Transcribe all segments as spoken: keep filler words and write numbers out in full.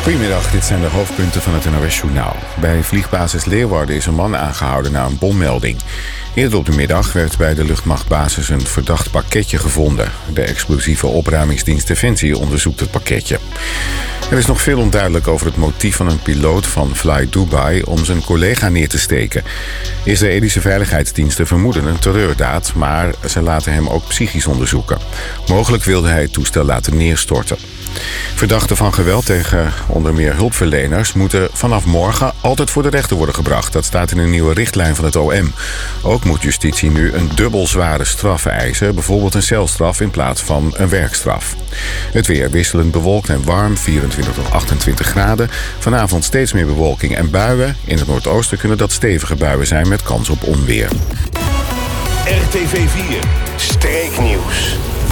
Goedemiddag, dit zijn de hoofdpunten van het N O S-journaal. Bij vliegbasis Leeuwarden is een man aangehouden na een bommelding. Eerder op de middag werd bij de luchtmachtbasis een verdacht pakketje gevonden. De explosieve opruimingsdienst Defensie onderzoekt het pakketje. Er is nog veel onduidelijk over het motief van een piloot van Fly Dubai om zijn collega neer te steken. Israëlische veiligheidsdiensten vermoeden een terreurdaad, maar ze laten hem ook psychisch onderzoeken. Mogelijk wilde hij het toestel laten neerstorten. Verdachten van geweld tegen onder meer hulpverleners moeten vanaf morgen altijd voor de rechter worden gebracht. Dat staat in een nieuwe richtlijn van het O M. Ook moet justitie nu een dubbel zware straf eisen, bijvoorbeeld een celstraf in plaats van een werkstraf. Het weer wisselend bewolkt en warm, vierentwintig tot achtentwintig graden. Vanavond steeds meer bewolking en buien. In het noordoosten kunnen dat stevige buien zijn met kans op onweer. R T V vier, streeknieuws.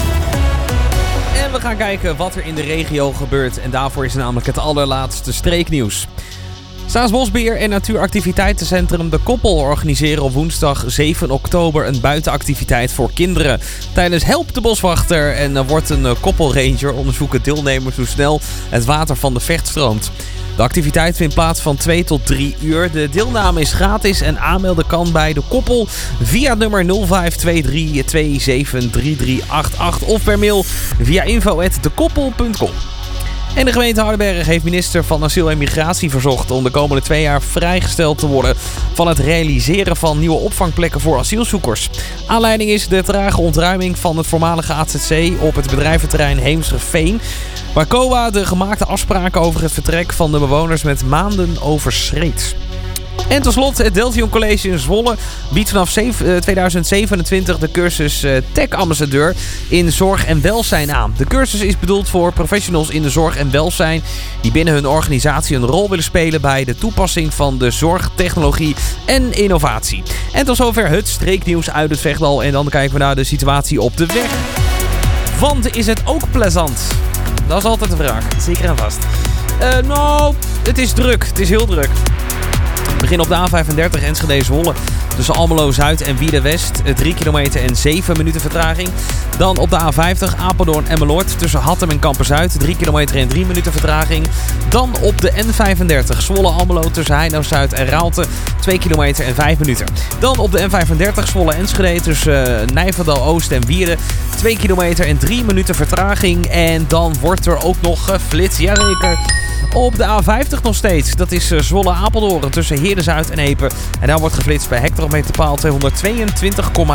En we gaan kijken wat er in de regio gebeurt. En daarvoor is namelijk het allerlaatste streeknieuws. Staatsbosbeheer en Natuuractiviteitencentrum De Koppel organiseren op woensdag zeven oktober een buitenactiviteit voor kinderen. Tijdens Help de Boswachter en er wordt een koppelranger onderzoeken deelnemers hoe snel het water van de Vecht stroomt. De activiteit vindt plaats van twee tot drie uur. De deelname is gratis en aanmelden kan bij De Koppel via het nummer nul vijf twee drie twee zeven drie drie acht acht of per mail via info at dekoppel punt com. En de gemeente Hardenberg heeft minister van Asiel en Migratie verzocht om de komende twee jaar vrijgesteld te worden van het realiseren van nieuwe opvangplekken voor asielzoekers. Aanleiding is de trage ontruiming van het voormalige A Z C op het bedrijventerrein Heemskerveen, waar C O A de gemaakte afspraken over het vertrek van de bewoners met maanden overschreed. En tot slot, het Deltion College in Zwolle biedt vanaf tweeduizend zevenentwintig de cursus Tech-ambassadeur in zorg en welzijn aan. De cursus is bedoeld voor professionals in de zorg en welzijn die binnen hun organisatie een rol willen spelen bij de toepassing van de zorgtechnologie en innovatie. En tot zover het streeknieuws uit het Vechtdal. En dan kijken we naar de situatie op de weg. Want is het ook plezant? Dat is altijd de vraag. Zeker en vast. Uh, nou, het is druk. Het is heel druk. We beginnen op de A vijfendertig Enschede-Zwolle tussen Almelo-Zuid en Wieden-West. drie kilometer en zeven minuten vertraging. Dan op de A vijftig Apeldoorn-Emmeloord tussen Hattem en Kampen-Zuid. drie kilometer en drie minuten vertraging. Dan op de N vijfendertig Zwolle-Almelo tussen Heino-Zuid en Raalte. twee kilometer en vijf minuten. Dan op de N vijfendertig Zwolle-Enschede tussen uh, Nijverdal-Oost en Wieren. twee kilometer en drie minuten vertraging. En dan wordt er ook nog geflitst. Jazeker. Op de A vijftig nog steeds. Dat is uh, Zwolle-Apeldoorn tussen Heerde-Zuid en Epe. En daar wordt geflitst bij hectometerpaal tweehonderdtweeëntwintig komma